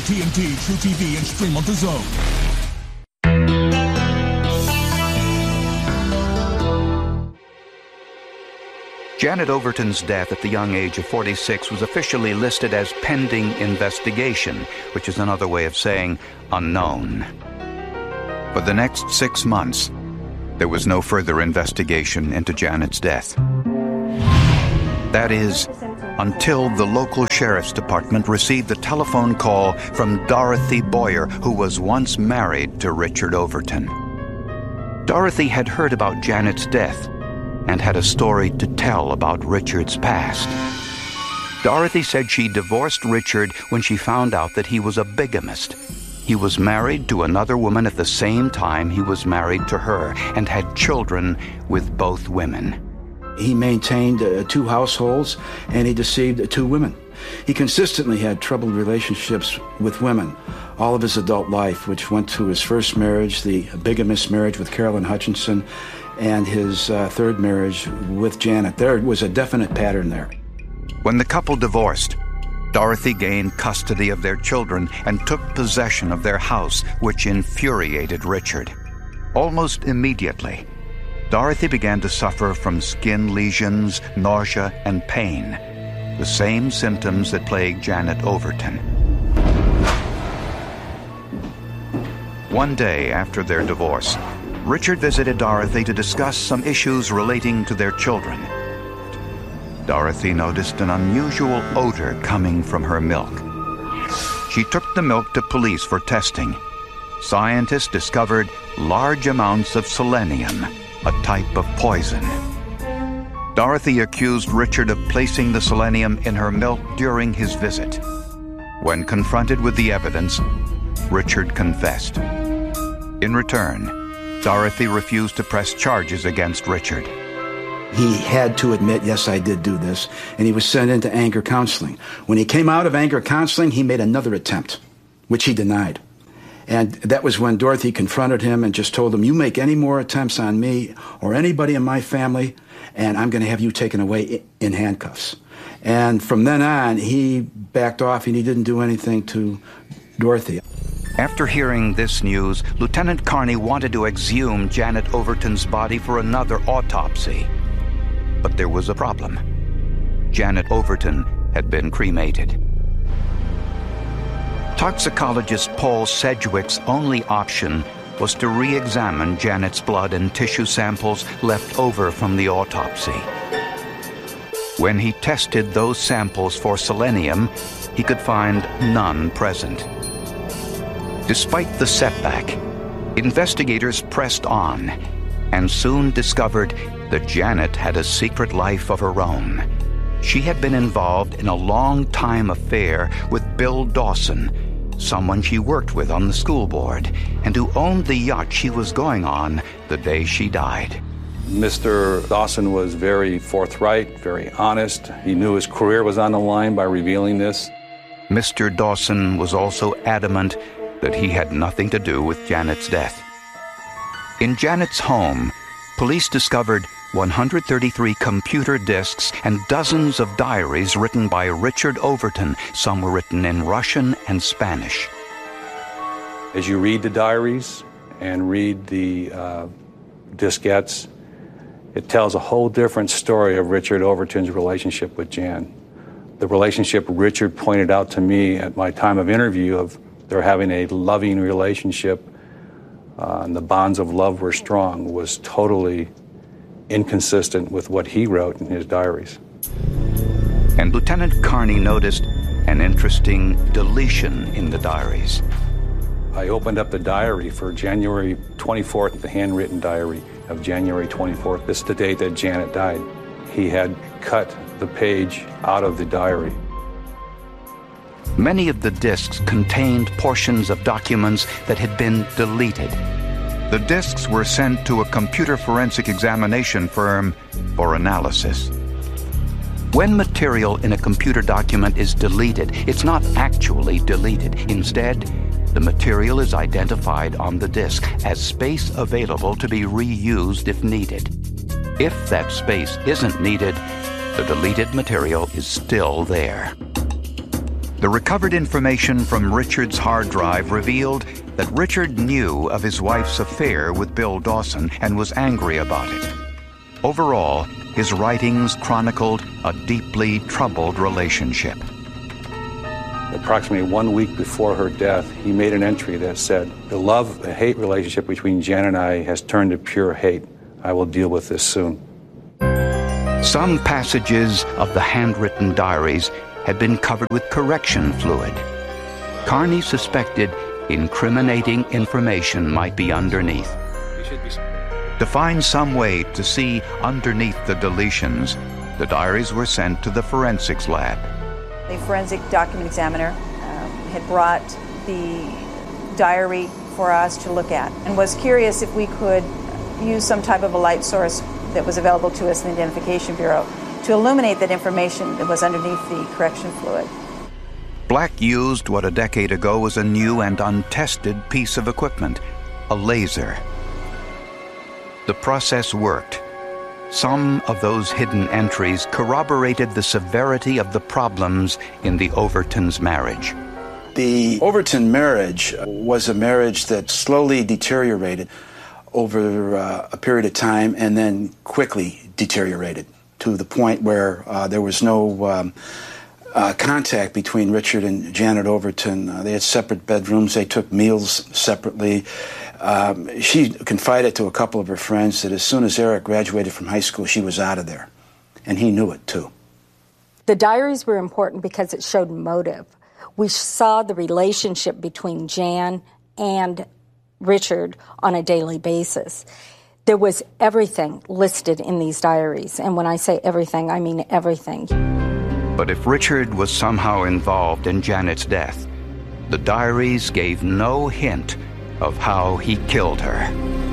TNT, True TV, and stream on DAZN. Janet Overton's death at the young age of 46 was officially listed as pending investigation, which is another way of saying unknown. For the next 6 months, there was no further investigation into Janet's death. That is, until the local sheriff's department received a telephone call from Dorothy Boyer, who was once married to Richard Overton. Dorothy had heard about Janet's death and had a story to tell about Richard's past. Dorothy said she divorced Richard when she found out that he was a bigamist. He was married to another woman at the same time he was married to her and had children with both women. He maintained 2 households, and he deceived 2 women. He consistently had troubled relationships with women all of his adult life, which went to his first marriage, the bigamist marriage with Carolyn Hutchinson, and his third marriage with Janet. There was a definite pattern there. When the couple divorced, Dorothy gained custody of their children and took possession of their house, which infuriated Richard. Almost immediately, Dorothy began to suffer from skin lesions, nausea, and pain, the same symptoms that plagued Janet Overton. One day after their divorce, Richard visited Dorothy to discuss some issues relating to their children. Dorothy noticed an unusual odor coming from her milk. She took the milk to police for testing. Scientists discovered large amounts of selenium, a type of poison. Dorothy accused Richard of placing the selenium in her milk during his visit. When confronted with the evidence, Richard confessed. In return, Dorothy refused to press charges against Richard. He had to admit, yes, I did do this, and he was sent into anger counseling. When he came out of anger counseling, he made another attempt, which he denied. And that was when Dorothy confronted him and just told him, you make any more attempts on me or anybody in my family, and I'm going to have you taken away in handcuffs. And from then on, he backed off and he didn't do anything to Dorothy. After hearing this news, Lieutenant Carney wanted to exhume Janet Overton's body for another autopsy. But there was a problem. Janet Overton had been cremated. Toxicologist Paul Sedgwick's only option was to re-examine Janet's blood and tissue samples left over from the autopsy. When he tested those samples for selenium, he could find none present. Despite the setback, investigators pressed on and soon discovered that Janet had a secret life of her own. She had been involved in a long-time affair with Bill Dawson, someone she worked with on the school board, and who owned the yacht she was going on the day she died. Mr. Dawson was very forthright, very honest. He knew his career was on the line by revealing this. Mr. Dawson was also adamant that he had nothing to do with Janet's death. In Janet's home, police discovered 133 computer disks and dozens of diaries written by Richard Overton. Some were written in Russian and Spanish. As you read the diaries and read the diskettes, it tells a whole different story of Richard Overton's relationship with Jan. The relationship Richard pointed out to me at my time of interview of they're having a loving relationship and the bonds of love were strong was totally inconsistent with what he wrote in his diaries. And Lieutenant Carney noticed an interesting deletion in the diaries. I opened up the diary for January 24th, the handwritten diary of January 24th. This is the date that Janet died. He had cut the page out of the diary. Many of the disks contained portions of documents that had been deleted. The disks were sent to a computer forensic examination firm for analysis. When material in a computer document is deleted, it's not actually deleted. Instead, the material is identified on the disk as space available to be reused if needed. If that space isn't needed, the deleted material is still there. The recovered information from Richard's hard drive revealed that Richard knew of his wife's affair with Bill Dawson and was angry about it. Overall, his writings chronicled a deeply troubled relationship. Approximately 1 week before her death, he made an entry that said, "The love-hate relationship between Jan and I has turned to pure hate. I will deal with this soon." Some passages of the handwritten diaries had been covered with correction fluid. Carney suspected incriminating information might be underneath. To find some way to see underneath the deletions, the diaries were sent to the forensics lab. A forensic document examiner had brought the diary for us to look at and was curious if we could use some type of a light source that was available to us in the Identification Bureau to illuminate that information that was underneath the correction fluid. Black used what a decade ago was a new and untested piece of equipment, a laser. The process worked. Some of those hidden entries corroborated the severity of the problems in the Overtons' marriage. The Overton marriage was a marriage that slowly deteriorated over a period of time and then quickly deteriorated to the point where there was no contact between Richard and Janet Overton. They had separate bedrooms. They took meals separately. She confided to a couple of her friends that as soon as Eric graduated from high school, she was out of there. And he knew it, too. The diaries were important because it showed motive. We saw the relationship between Jan and Richard on a daily basis. There was everything listed in these diaries. And when I say everything, I mean everything. But if Richard was somehow involved in Janet's death, the diaries gave no hint of how he killed her.